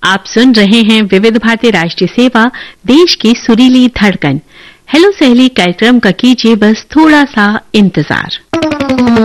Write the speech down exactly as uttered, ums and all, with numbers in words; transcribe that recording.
आप सुन रहे हैं विविध भारती राष्ट्रीय सेवा, देश की सुरीली धड़कन। हेलो सहेली कार्यक्रम का कीजिए बस थोड़ा सा इंतजार।